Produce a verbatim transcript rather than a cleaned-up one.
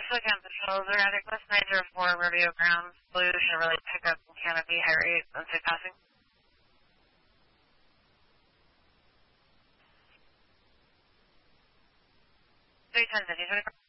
weekend patrols are at West nine zero four Rodeo Grounds. Blue should really pick up in canopy, high rate, unsafe passing. three ten,